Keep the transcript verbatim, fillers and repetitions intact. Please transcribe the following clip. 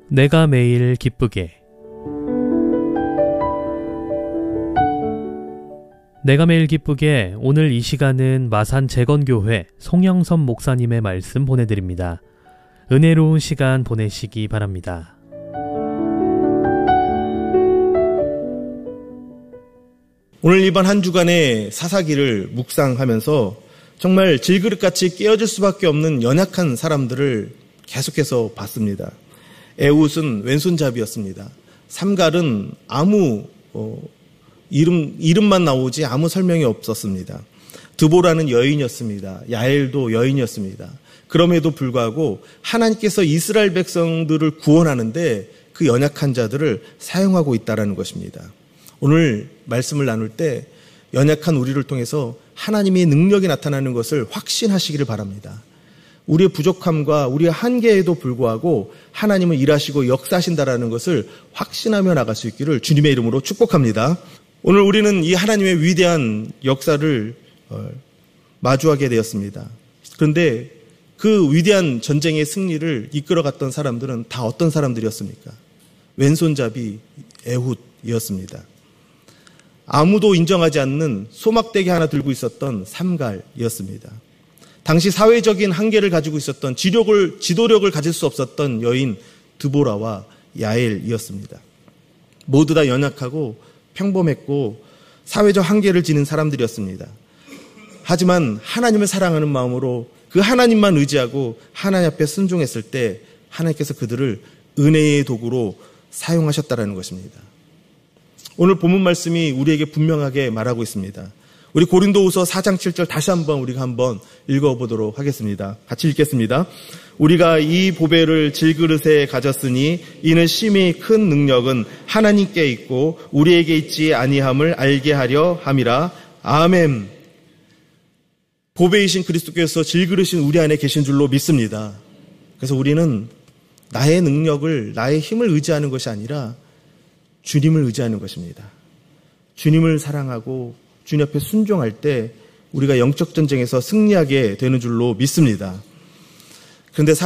내가 매일 기쁘게. 내가 매일 기쁘게 오늘 이 시간은 마산 재건교회 송영선 목사님의 말씀 보내드립니다. 은혜로운 시간 보내시기 바랍니다. 오늘 이번 한 주간의 사사기를 묵상하면서 정말 질그릇같이 깨어질 수밖에 없는 연약한 사람들을 계속해서 봤습니다. 에훗은 왼손잡이였습니다. 삼갈은 아무 어, 이름, 이름만 나오지 아무 설명이 없었습니다. 드보라는 여인이었습니다. 야엘도 여인이었습니다. 그럼에도 불구하고 하나님께서 이스라엘 백성들을 구원하는데 그 연약한 자들을 사용하고 있다는 것입니다. 오늘 말씀을 나눌 때 연약한 우리를 통해서 하나님의 능력이 나타나는 것을 확신하시기를 바랍니다. 우리의 부족함과 우리의 한계에도 불구하고 하나님은 일하시고 역사하신다라는 것을 확신하며 나갈 수 있기를 주님의 이름으로 축복합니다. 오늘 우리는 이 하나님의 위대한 역사를 마주하게 되었습니다. 그런데 그 위대한 전쟁의 승리를 이끌어갔던 사람들은 다 어떤 사람들이었습니까? 왼손잡이 에훗이었습니다. 아무도 인정하지 않는 소막대기 하나 들고 있었던 삼갈이었습니다. 당시 사회적인 한계를 가지고 있었던 지력을, 지도력을 가질 수 없었던 여인 드보라와 야엘이었습니다. 모두 다 연약하고 평범했고 사회적 한계를 지닌 사람들이었습니다. 하지만 하나님을 사랑하는 마음으로 그 하나님만 의지하고 하나님 앞에 순종했을 때 하나님께서 그들을 은혜의 도구로 사용하셨다는 것입니다. 오늘 본문 말씀이 우리에게 분명하게 말하고 있습니다. 우리 고린도후서 사 장 칠 절 다시 한번 우리가 한번 읽어보도록 하겠습니다. 같이 읽겠습니다. 우리가 이 보배를 질그릇에 가졌으니 이는 심히 큰 능력은 하나님께 있고 우리에게 있지 아니함을 알게 하려 함이라. 아멘. 보배이신 그리스도께서 질그릇인 우리 안에 계신 줄로 믿습니다. 그래서 우리는 나의 능력을, 나의 힘을 의지하는 것이 아니라 주님을 의지하는 것입니다. 주님을 사랑하고 주님 앞에 순종할 때 우리가 영적 전쟁에서 승리하게 되는 줄로 믿습니다. 그런데